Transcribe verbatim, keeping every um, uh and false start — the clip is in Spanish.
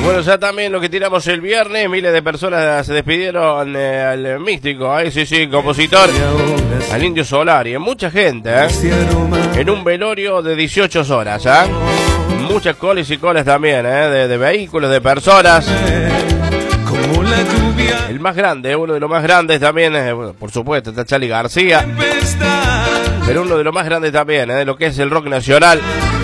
Bueno, ya también lo que tiramos el viernes, miles de personas se despidieron eh, al místico, ahí sí, sí, compositor, al Indio Solari, mucha gente, ¿eh? En un velorio de dieciocho horas, ¿eh? Muchas colas y colas también, ¿eh? De, de vehículos, de personas. El más grande, uno de los más grandes también, eh, por supuesto, está Charly García. Pero uno de los más grandes también, ¿eh? De lo que es el rock nacional.